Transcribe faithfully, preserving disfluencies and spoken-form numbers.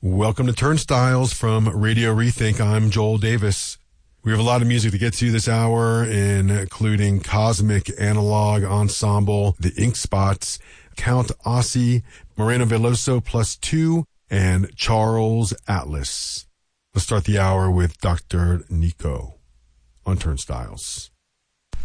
Welcome to Turnstiles from Radio Rethink. I'm Joel Davis. We have a lot of music to get to this hour, including Cosmic Analog Ensemble, The Ink Spots, Count Ossie, Moreno Veloso Plus Two, and Charles Atlas. Let's start the hour with Doctor Nico on Turnstiles.